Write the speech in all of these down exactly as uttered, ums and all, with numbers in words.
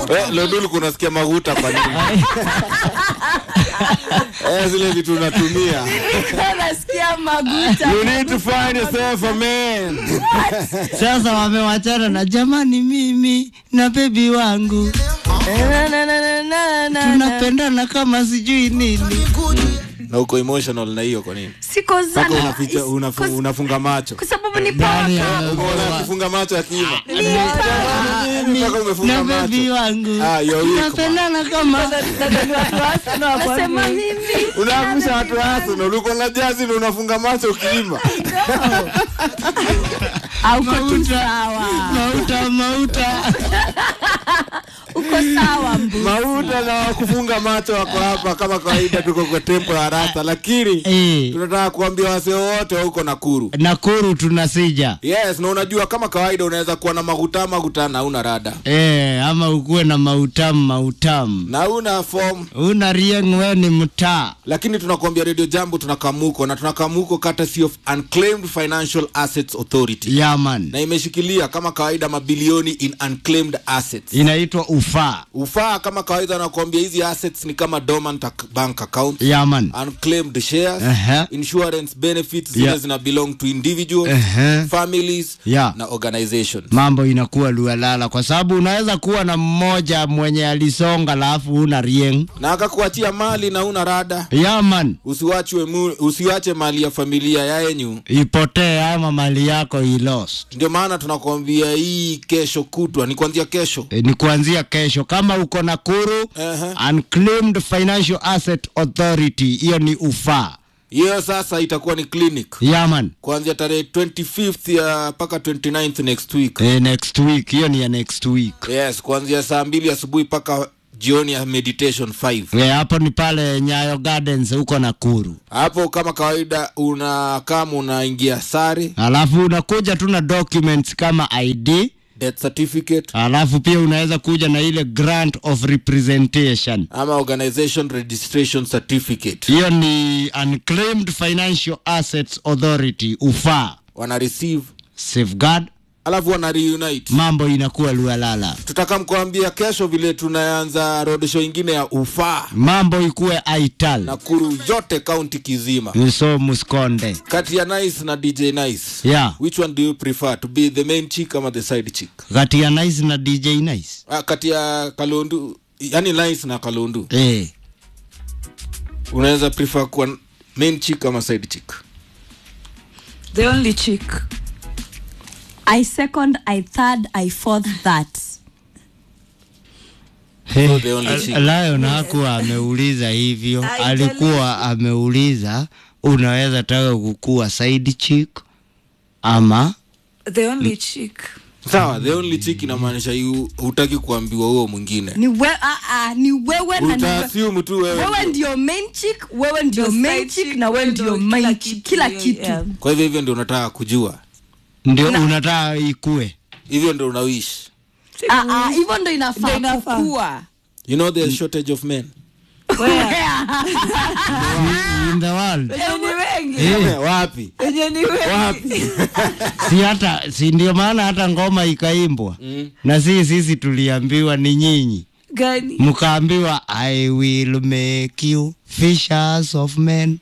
Eh, Lodulu kunasikia maguta kwa nini? Eh, zile vitu unatumia. Nasikia maguta. You need to find yourself a man. Sasa wamewachana na jamani mimi na baby wangu. Na na na na na. Tunapendana kama sijui nini. Na uko emotional na hiyo kwa nini? Siko sana. Sasa unaficha unafunga, unafunga macho. Kwa sababu ni paka. Unaona kufunga macho akiwa. Mpaka umefunga macho. Na baby wangu. Ah, yo weak. Tunapendana kama nasema mimi. Unaamsha watu hasa na uko na jazi na unafunga macho ukiimba. Au kwa sawa. Mauta mauta. Uko sawa mbu. Mauta na kufunga macho wako hapa kama kawaida tuko kwa tempo ya rasta lakini eh, tunataka kuambia wase wote huko Nakuru. Nakuru tunasija. Yes, na unajua kama kawaida unaweza kuwa na maguta maguta na una rada. Eh, ama ukuwe na mautamu mautamu. Na una form. Una rieng wewe ni mtaa. Lakini tunakuambia Radio Jambo tunakamuko na tunakamuko courtesy of Unclaimed Financial Assets Authority. Yeah man. Na imeshikilia kama kawaida mabilioni in unclaimed assets. Inaitwa ufaa. Ufaa kama kawaida nakuambia hizi assets ni kama dormant bank account. Yeah man. Unclaimed shares, uh-huh, insurance benefits zile yeah, zina belong to individuals, uh-huh, families, yeah, na organizations. Mambo inakuwa lualala kwa sababu unaweza kuwa na mmoja mwenye alisonga alafu una rieng. Na akakuachia mali na una rada. Yeah man. Usiwachwe usiwache mali ya familia yaenyu ipotee ama mali yako i lost. Ndio maana tunakuambia hii kesho kutwa ni kuanzia kesho. E, ni kuanzia kesho kama uko Nakuru, uh-huh, Unclaimed Financial Asset Authority, hiyo ni ufaa. Hiyo sasa itakuwa ni clinic. Yeah man. Kuanzia tarehe twenty-fifth ya paka twenty-ninth next week. Eh, next week, hiyo ni ya next week. Yes, kuanzia saa mbili asubuhi paka jioni ya meditation five. Yeah, hapo ni pale Nyayo Gardens huko Nakuru. Hapo kama kawaida una kama unaingia sare. Alafu unakuja tu na documents kama I D, death certificate. Alafu pia unaweza kuja na ile grant of representation ama organization registration certificate. Hiyo ni Unclaimed Financial Assets Authority, ufaa. Wana receive, safeguard, alafu wana reunite. Mambo inakuwa lualala. Tutakamkuambia kesho vile tunaanza road show ingine ya ufaa. Mambo ikuwe aital. Nakuru yote county kizima. Niso muskonde. Kati ya Nice na D J Nice. Yeah. Which one do you prefer? To be the main chick ama the side chick? Kati ya Nice na D J Nice. Ah, kati ya Kalondu, yani Nice na Kalondu. Eh. Unaweza prefer kuwa main chick ama side chick? The only chick. I second, I third, I fourth that. Hey, so the only chick. Lion hakuwa ameuliza hivyo. Alikuwa ameuliza unaweza taka kukua side chick ama the only chick. Sawa, the only chick inamaanisha hutaki kuambiwa huo mwingine. Ni wewe a a ni wewe na utassume tu wewe. Wewe ndio main chick, wewe ndio main chick na wewe ndio main chick kila kitu. Yeah. Kwa hivyo hivyo ndio unataka kujua. Ndio unataka ikue. Hivyo ndio unawish. Ah ah, hivyo ndio inafaa kukua. You know there's shortage of men. Where? In the world. Ni wengi. Eh, wapi? Ni wengi. Wapi? Si hata si ndio maana hata ngoma ikaimbwa. Mm. Na sisi sisi tuliambiwa ni nyinyi. Gani? Mkaambiwa I will make you fishers of men.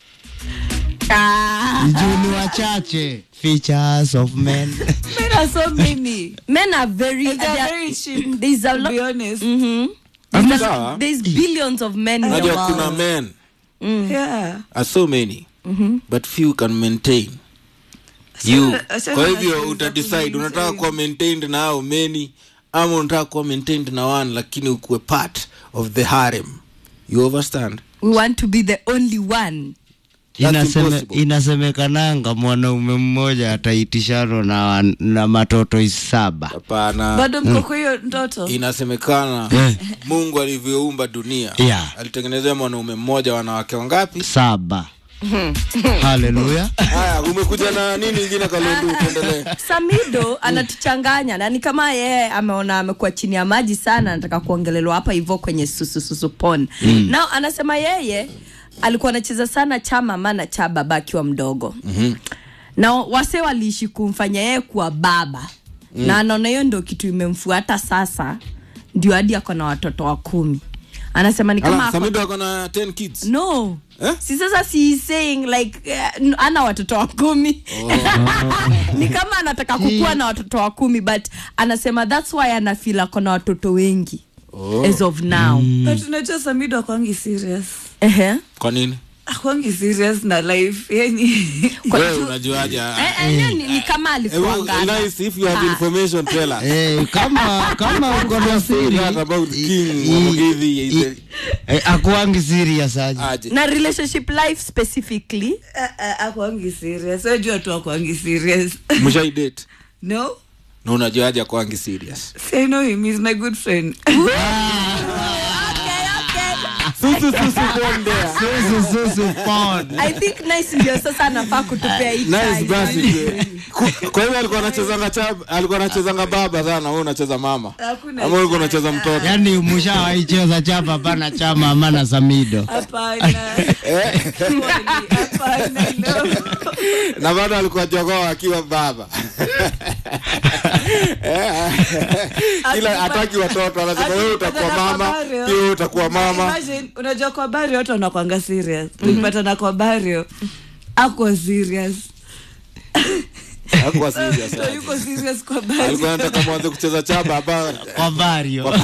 Ah. Juni wachache fishers of men. Men are so many. Men are very and they are very cheap. There's a lot. To be honest. Mhm. There's, a, there's billions of men in the world. Najua kuna men. Mm. Yeah. Are so many. Mhm. But few can maintain. You. Kwa hivyo utadecide unataka kuwa maintained na hao many ama unataka kuwa maintained na one lakini ukuwe part of the harem. You understand? We want to be the only one. Inaseme, inasemekananga mwanaume mmoja ataitishano na na matoto saba. Hapana. Bado mko kwa hiyo ndoto? Inasemekana yeah. Mungu alivyoumba dunia, yeah. alitengenezea mwanaume mmoja wanawake wangapi? Saba. Hallelujah. Haya, umekuja na nini nyingine Kalondu tuendelee. Samido anatuchanganya na ni kama yeye ameona amekuwa chini ya maji sana, anataka kuongelelwa hapa hivyo kwenye susu susu pon. Mm. Now anasema yeye alikuwa anacheza sana chama maana cha baba akiwa mdogo. Mhm. Na wase waliishi kumfanya yeye kuwa baba. Mm. Na anaona hiyo ndio kitu imemfuata sasa. ndio hadi ako na watoto wa kumi. Anasema ni kama Samido ako na ten kids. No. Eh? Si sasa si saying like uh, ana watoto wa kumi. Oh. Ni kama anataka kukua na watoto wa kumi, but anasema that's why ana feel ako na watoto wengi. Oh. As of now. Mm. But unajua Samido akwangi serious. Eh. Kwa nini? Akwangi serious na life yani. Wewe unajuaje? Eh eh ni kama alikuwa ngana. Nice if you have information tell us. Eh kama kama uko na siri about king Mugithi eh akwangi serious aje. Na relationship life specifically akwangi serious. Wewe jua tu akwangi serious. Mshai date? No. No, unajuaje akwangi serious? Say I know him, he's my good friend. Susu susu pond there. Susu susu pond. I think Nice ndio sasa anafaa kutupea hii. Nice basi. Kwa hiyo alikuwa anachezanga chaba, alikuwa anachezanga baba sana, wewe unacheza mama. Ama wewe unacheza mtoto. Yaani umshawaicheza chapa bana cha mama na Samido. Hapana. Hapana no. Na bado alikuwa jogoo akiwa baba. Kila ataki watoto anasema wewe utakuwa mama, pia utakuwa mama. Imagine unajua kwa Barrio watu wanakuanga serious. Ukipatana kwa Barrio ako serious. Hakuwa serious. So yuko serious kwa Barrio. Alikuwa anataka mwanze kucheza chaba hapa kwa Barrio.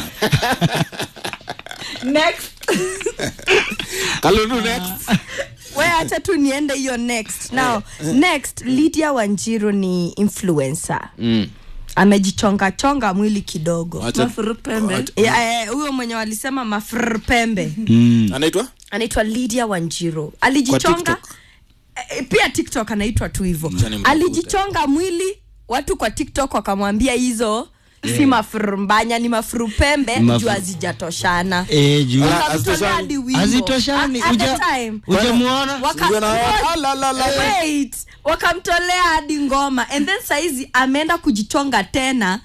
Next. Kalundu next. Wewe acha tu niende hiyo next. Now, next Lydia Wanjiru ni influencer. Mm. Amejichonga chonga mwili kidogo. Mafuru pembe. Eh, huyo mwenye walisema mafuru pembe. Mm. Anaitwa? Anaitwa Lydia Wanjiru. Alijichonga eh, pia TikTok anaitwa tu hivyo. Alijichonga mwili, watu kwa TikTok wakamwambia hizo yeah. Si mafrumbanya ni mafuru pembe juu hazijatoshana. Eh juu hazitoshani. Uja ujamuona? Wait, wakamtolea hadi ngoma and then saizi ameenda kujichonga tena